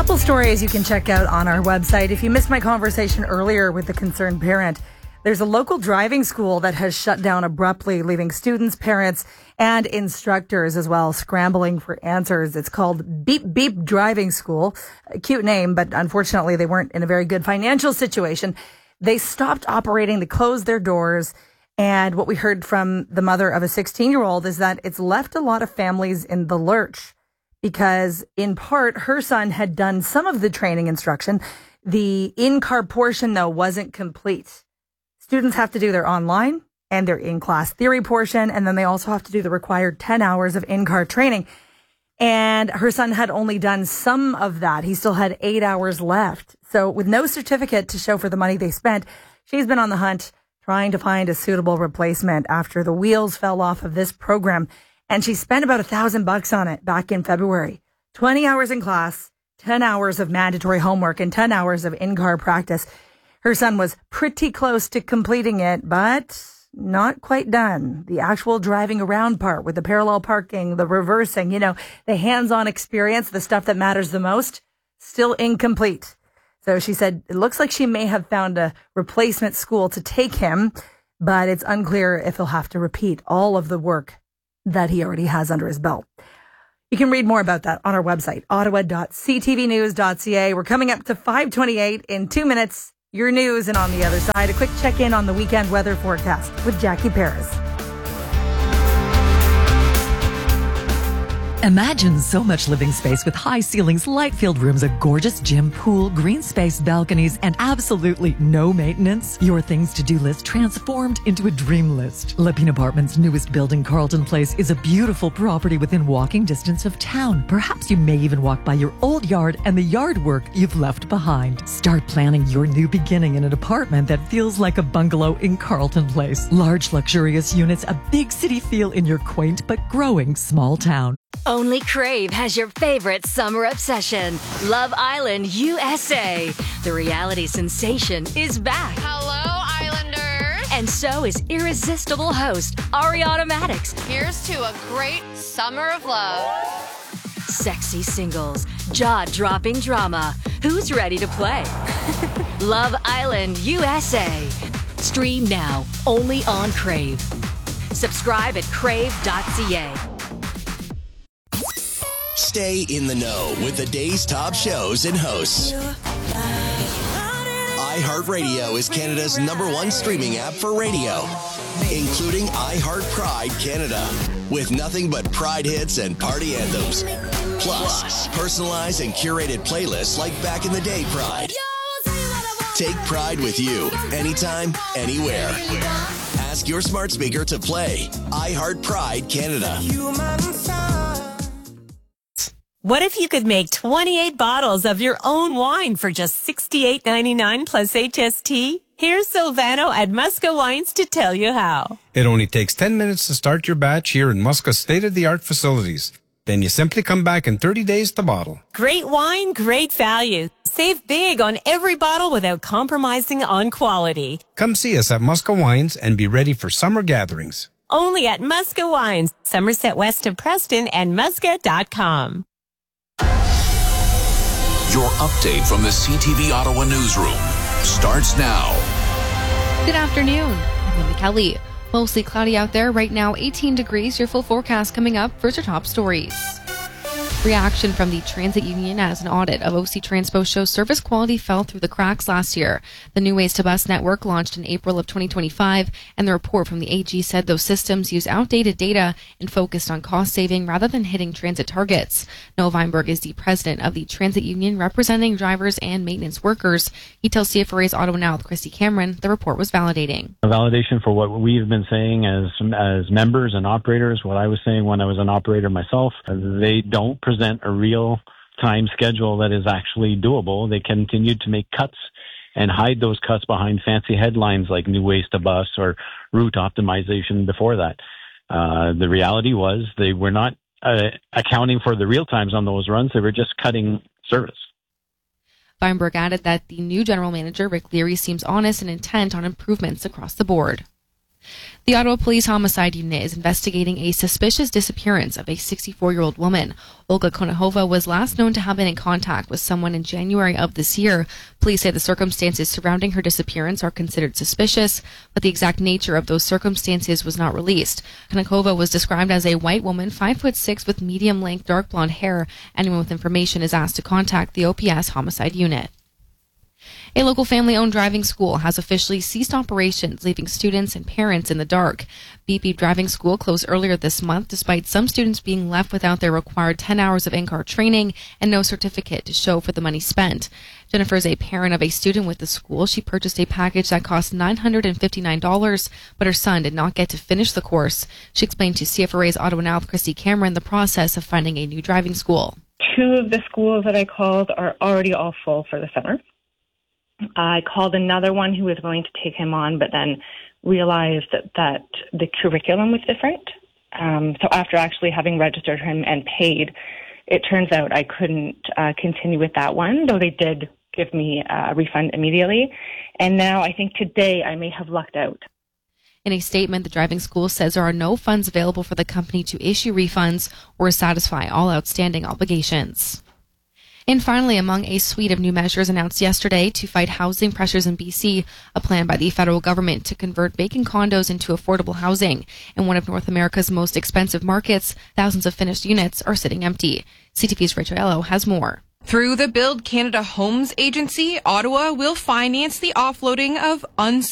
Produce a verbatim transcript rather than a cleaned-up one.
couple stories you can check out on our website. If you missed my conversation earlier with the concerned parent, there's a local driving school that has shut down abruptly, leaving students, parents, and instructors as well scrambling for answers. It's called Beep Beep Driving School. A cute name, but unfortunately they weren't in a very good financial situation. They stopped operating, they closed their doors. And what we heard from the mother of a sixteen-year-old is that it's left a lot of families in the lurch because, in part, her son had done some of the training instruction. The in-car portion, though, wasn't complete. Students have to do their online and their in-class theory portion, and then they also have to do the required ten hours of in-car training. And her son had only done some of that. He still had eight hours left. So with no certificate to show for the money they spent, she's been on the hunt trying to find a suitable replacement after the wheels fell off of this program. And she spent about a thousand bucks on it back in February. twenty hours in class, ten hours of mandatory homework, and ten hours of in-car practice. Her son was pretty close to completing it, but not quite done. The actual driving around part with the parallel parking, the reversing, you know, the hands-on experience, the stuff that matters the most, still incomplete. So she said it looks like she may have found a replacement school to take him, but it's unclear if he'll have to repeat all of the work that he already has under his belt. You can read more about that on our website, ottawa dot c t v news dot c a. We're coming up to five twenty-eight in two minutes. Your news, and on the other side, a quick check-in on the weekend weather forecast with Jackie Paris. Imagine so much living space with high ceilings, light-filled rooms, a gorgeous gym, pool, green space, balconies, and absolutely no maintenance. Your things to do list transformed into a dream list. Lepine Apartments' newest building, Carlton Place, is a beautiful property within walking distance of town. Perhaps you may even walk by your old yard and the yard work you've left behind. Start planning your new beginning in an apartment that feels like a bungalow in Carlton Place. Large, luxurious units, a big city feel in your quaint but growing small town. Only Crave has your favorite summer obsession, Love Island U S A. The reality sensation is back. Hello, Islanders. And so is irresistible host Ariana Maddox. Here's to a great summer of love. Sexy singles, jaw-dropping drama. Who's ready to play? Love Island U S A. Stream now, only on Crave. Subscribe at crave dot c a. Stay in the know with the day's top shows and hosts. iHeartRadio is Canada's number one streaming app for radio, including iHeart Pride Canada, with nothing but Pride hits and party anthems. Plus, personalized and curated playlists like Back in the Day Pride. Take Pride with you, anytime, anywhere. Ask your smart speaker to play iHeart Pride Canada. What if you could make twenty-eight bottles of your own wine for just sixty-eight ninety-nine plus H S T? Here's Silvano at Musca Wines to tell you how. It only takes ten minutes to start your batch here in Musca's state-of-the-art facilities. Then you simply come back in thirty days to bottle. Great wine, great value. Save big on every bottle without compromising on quality. Come see us at Musca Wines and be ready for summer gatherings. Only at Musca Wines, Somerset West of Preston and musca dot com. Your update from the C T V Ottawa newsroom starts now. Good afternoon. I'm Linda Kelly. Mostly cloudy out there right now, eighteen degrees. Your full forecast coming up. First, your top stories. Reaction from the transit union as an audit of O C Transpo shows service quality fell through the cracks last year. The new Ways to Bus network launched in April of twenty twenty-five, and the report from the A G said those systems use outdated data and focused on cost saving rather than hitting transit targets. Noah Weinberg is the president of the transit union representing drivers and maintenance workers. He tells C F R A's Ottawa Now with Christy Cameron the report was validating. A validation for what we've been saying as as members and operators, what I was saying when I was an operator myself. They don't present a real time schedule that is actually doable. They continue to make cuts and hide those cuts behind fancy headlines like new ways to bus or route optimization before that. Uh, the reality was they were not uh, accounting for the real times on those runs. They were just cutting service. Weinberg added that the new general manager, Rick Leary, seems honest and intent on improvements across the board. The Ottawa Police Homicide Unit is investigating a suspicious disappearance of a sixty-four-year-old woman. Olga Konahova was last known to have been in contact with someone in January of this year. Police say the circumstances surrounding her disappearance are considered suspicious, but the exact nature of those circumstances was not released. Konahova was described as a white woman, five foot six, with medium-length dark blonde hair. Anyone with information is asked to contact the O P S Homicide Unit. A local family-owned driving school has officially ceased operations, leaving students and parents in the dark. Beep Beep Driving School closed earlier this month, despite some students being left without their required ten hours of in-car training and no certificate to show for the money spent. Jennifer is a parent of a student with the school. She purchased a package that cost nine hundred fifty-nine dollars, but her son did not get to finish the course. She explained to C F R A's Ottawa Now with Christy Cameron the process of finding a new driving school. Two of the schools that I called are already all full for the summer. I called another one who was going to take him on, but then realized that, that the curriculum was different. Um, so after actually having registered him and paid, it turns out I couldn't uh, continue with that one, though they did give me a refund immediately. And now I think today I may have lucked out. In a statement, the driving school says there are no funds available for the company to issue refunds or satisfy all outstanding obligations. And finally, among a suite of new measures announced yesterday to fight housing pressures in B C, a plan by the federal government to convert vacant condos into affordable housing. In one of North America's most expensive markets, thousands of finished units are sitting empty. C T V's Rachel Ello has more. Through the Build Canada Homes Agency, Ottawa will finance the offloading of unsold